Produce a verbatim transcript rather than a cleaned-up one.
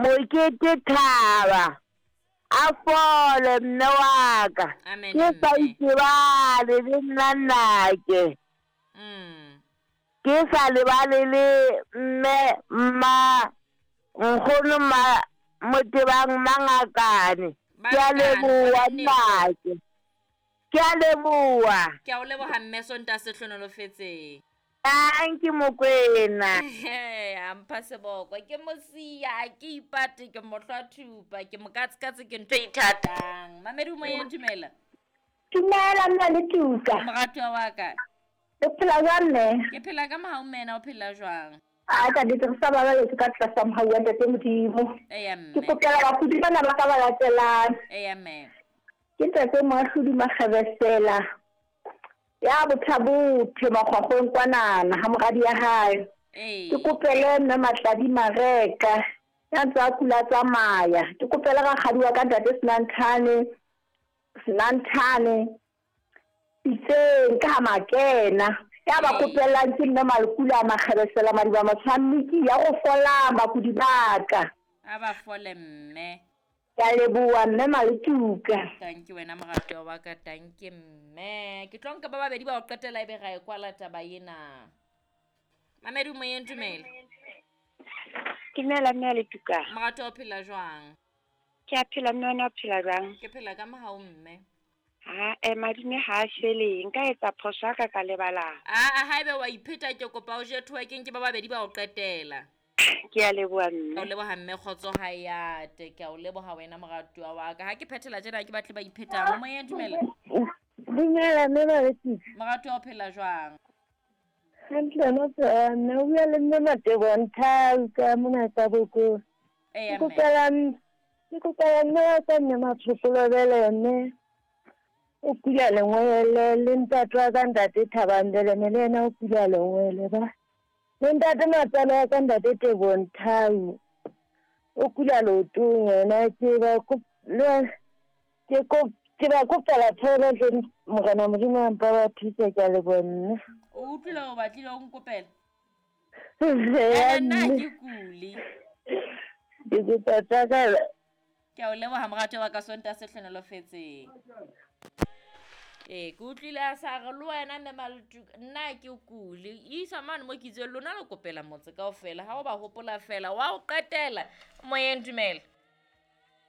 Mokete Thaba a fole mme wa ka Amen, ke sa mme. itebale le nna nnake Mm. ke sa lebale le mme mma nkgono ma motebang mangakane ke a Bangakane, leboa bona nneko. nnake ke a leboa Ke a o leboga mme Sonta se hlonolofetseng. Thank Mokwena. He, ampha seboko ke mosia ke ipate ke mohlwa thupa ke mokatsakatse ke ntho e ithatang. Mamedi mo yeng dumela. Dumela nna le tuka. Moratwa wa ka. O phela jwang ne? Ke phela ka mohau mena o phela jwang? A ka di tsaba ba le ka tlasa mohau ya ntate Modimo. Eya Ke mme. kopela bakudi bana ba ka ba latelang. Eya mme. Ke ntate Moahlodi Makgabesela. Ya botlhabothe makgwakgong kwanana ha moradi ya hae. Ee. Ke kopele mme Matladi Mareka ya ntse a kula tsamaya. Ke kopela ga kgadi wa ka ntate Senanthane Senanthane Itseng ka Makena ya ba kopelang ke nna Malekula Makgabesela Madiba Matshwaniki ya go fola bakudi baka. Aba fole mme. Ya leboa mme Maletuka. Thank you wena moratwa wa ka, thank you mme. Ke tlo nka ba babedi ba o qetela ebe ga e kwala taba ena. Mamedi mo yeng dumela. Ke nela mme Maletuka. Moratwa o phela jwang? Ke a phela mme wena o phela jwang? Ke phela ka mohau mme. Ha e madime ha shele nka etsa phoso ka ka lebala. Ah, haebe wa ipheta ke kopa o je twerking ke ba babedi ba o qetela. Ke a leboa Ke o mme. leboha mme khotso ha ya te ke o leboha wena moratwa wa ka. Ha ke phethela jena ke batle ba iphetang mo yeng dumela. Dumela mme Maletuka. Moratwa o phela jwang? Hantle no tsana o ya le mme Matebong thau ka mona ka boko. Eya Ke mme. kopela ke kopela mme ka nne maphopolobele mme o kula lengwele le ntatwa ka ntate Thabandele le yena o kula lengwele ba le ntate Matsalo ka ntate Tebong thau o kula lotong yena ke ba le ke ko ke ba kopela thole le mogana Modimo a mpa ba thusa ka le bonna. O utlwile o batlile o nkopela. Ya Nna nne. ke kuli. Ke tsaka Ke o leboha moratwa wa ka Sonta se hlonolofetseng. Eh, ke utlwile a sa re le wena mme Maletuka nna ke kuli. Isa mane mo ke itse lona le kopela motse kaofela ha o ba hopola fela wa o qetela mo yeng dumela.